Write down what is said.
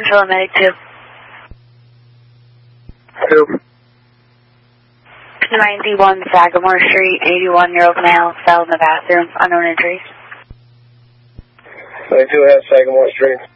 Central Medic 2. 2. 91 Sagamore Street, 81-year-old male, fell in the bathroom, unknown injuries. 92 has Sagamore Street.